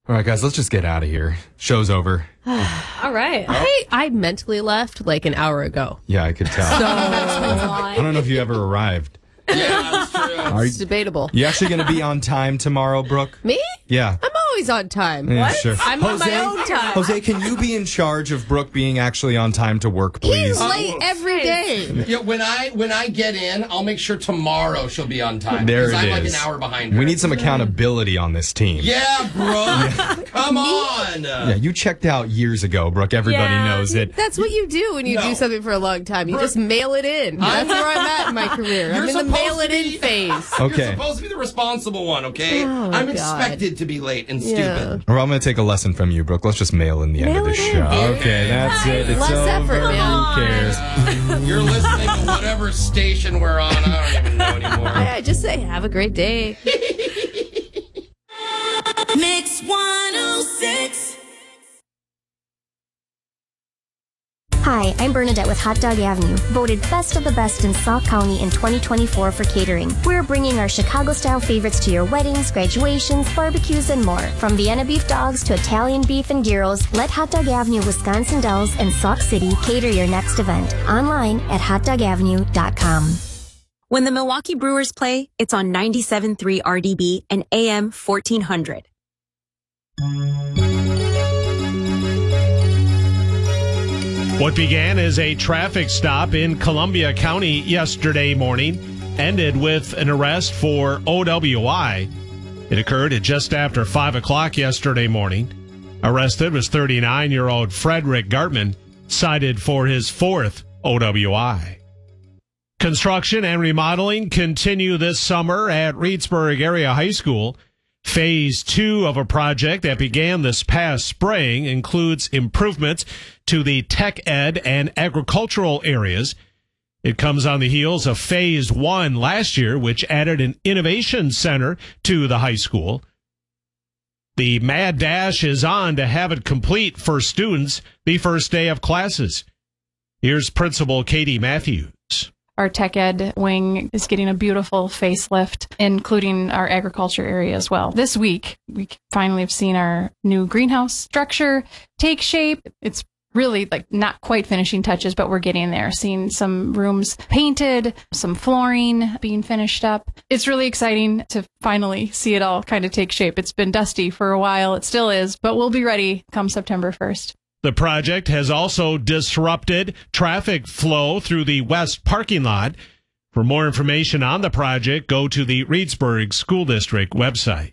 All right, guys, let's just get out of here. Show's over. All right. I mentally left like an hour ago. Yeah, I could tell. I don't know if you ever arrived. Yeah, that's true. It's debatable. You actually going to be on time tomorrow, Brooke? Me? Yeah. I'm always on time. Yeah, What? sure. I'm on my own time. Jose, can you be in charge of Brooke being actually on time to work, please? He's late every day. Yeah, when I get in, I'll make sure tomorrow she'll be on time. There it I'm is. like an hour behind her. We need some accountability on this team. Yeah, Brooke. Come on. Yeah, you checked out years ago, Brooke. Everybody knows it. That's what you do when you do something for a long time. You just mail it in. That's where I'm at in my career. I'm in the mail it in phase. Okay. You're supposed to be the responsible one, okay? Oh, I'm God. expected to be late and stupid. Well, I'm going to take a lesson from you, Brooke. Let's just mail in the end of the show. Okay, that's it. It's Less over. effort, man. Who cares? You're listening to whatever station we're on. I don't even know anymore. I just say, have a great day. Mix 106. Hi, I'm Bernadette with Hot Dog Avenue, voted best of the best in Sauk County in 2024 for catering. We're bringing our Chicago-style favorites to your weddings, graduations, barbecues, and more. From Vienna beef dogs to Italian beef and gyros, let Hot Dog Avenue Wisconsin Dells and Sauk City cater your next event. Online at hotdogavenue.com. When the Milwaukee Brewers play, it's on 97.3 RDB and AM 1400. What began as a traffic stop in Columbia County yesterday morning ended with an arrest for OWI. It occurred at just after 5 o'clock yesterday morning. Arrested was 39-year-old Frederick Gartman, cited for his fourth OWI. Construction and remodeling continue this summer at Reedsburg Area High School. Phase 2 of a project that began this past spring includes improvements to the tech ed and agricultural areas. It comes on the heels of Phase 1 last year, which added an innovation center to the high school. The mad dash is on to have it complete for students the first day of classes. Here's Principal Katie Matthews. Our tech ed wing is getting a beautiful facelift, including our agriculture area as well. This week, we finally have seen our new greenhouse structure take shape. It's really like not quite finishing touches, but we're getting there. Seeing some rooms painted, some flooring being finished up. It's really exciting to finally see it all kind of take shape. It's been dusty for a while. It still is, but we'll be ready come September 1st. The project has also disrupted traffic flow through the west parking lot. For more information on the project, go to the Reedsburg School District website.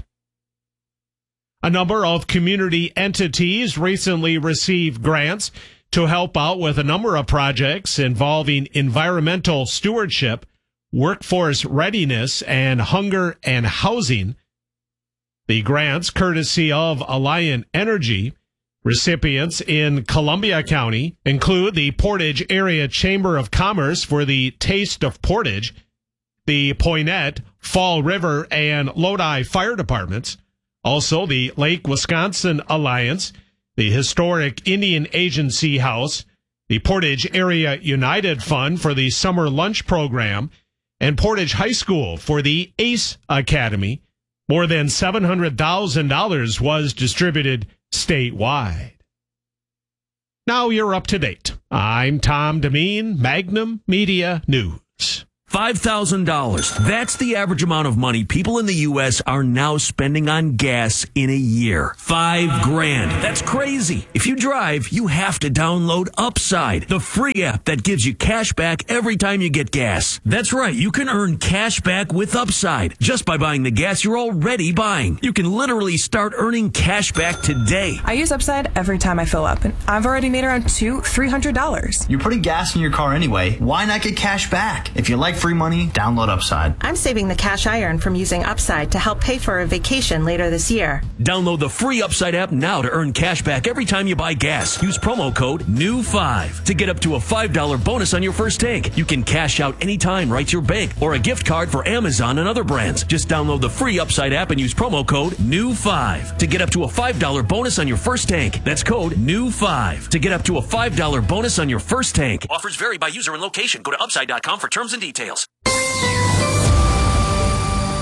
A number of community entities recently received grants to help out with a number of projects involving environmental stewardship, workforce readiness, and hunger and housing. The grants, courtesy of Alliant Energy. Recipients in Columbia County include the Portage Area Chamber of Commerce for the Taste of Portage, the Poinet, Fall River, and Lodi Fire Departments, also the Lake Wisconsin Alliance, the Historic Indian Agency House, the Portage Area United Fund for the Summer Lunch Program, and Portage High School for the ACE Academy. More than $700,000 was distributed statewide. Now you're up to date. I'm Tom Demeen, Magnum Media News. $5,000. That's the average amount of money people in the U.S. are now spending on gas in a year. $5,000. That's crazy. If you drive, you have to download Upside, the free app that gives you cash back every time you get gas. That's right. You can earn cash back with Upside just by buying the gas you're already buying. You can literally start earning cash back today. I use Upside every time I fill up, and I've already made around $300. You're putting gas in your car anyway. Why not get cash back? If you like free money, download Upside. I'm saving the cash I earn from using Upside to help pay for a vacation later this year. Download the free Upside app now to earn cash back every time you buy gas. Use promo code NEW5 to get up to a $5 bonus on your first tank. You can cash out anytime right to your bank or a gift card for Amazon and other brands. Just download the free Upside app and use promo code NEW5 to get up to a $5 bonus on your first tank. That's code NEW5 to get up to a $5 bonus on your first tank. Offers vary by user and location. Go to upside.com for terms and details.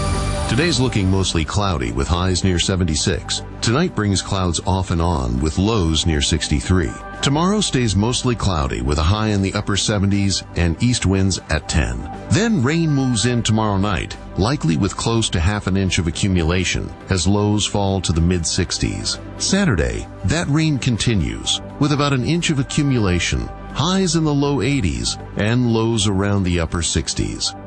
Today's looking mostly cloudy with highs near 76. Tonight brings clouds off and on with lows near 63. Tomorrow stays mostly cloudy with a high in the upper 70s and east winds at 10. Then rain moves in tomorrow night, likely with close to half an inch of accumulation as lows fall to the mid-60s. Saturday, that rain continues with about an inch of accumulation, highs in the low 80s and lows around the upper 60s.